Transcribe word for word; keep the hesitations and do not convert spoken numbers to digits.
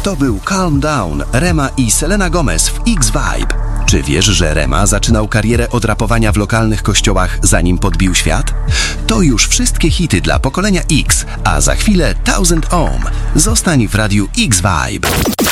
To był Calm Down, Rema i Selena Gomez w X-Vibe. Czy wiesz, że Rema zaczynał karierę od rapowania w lokalnych kościołach, zanim podbił świat? To już wszystkie hity dla pokolenia X, a za chwilę Thousand Ohm. Zostań w radiu X-Vibe.